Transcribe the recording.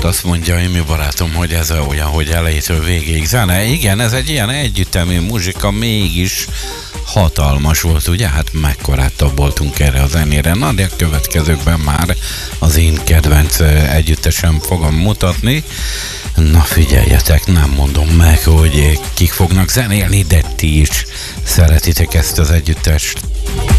azt mondja Imi barátom, hogy ez olyan, hogy elejétől végéig zene. Igen, ez egy ilyen együttemi muzsika, mégis hatalmas volt, ugye? Hát mekkorát taboltunk erre a zenére. Na, de a következőkben már az én kedvenc együttesem fogom mutatni. Na figyeljetek, nem mondom meg, hogy kik fognak zenélni, de ti is szeretitek ezt az együttest.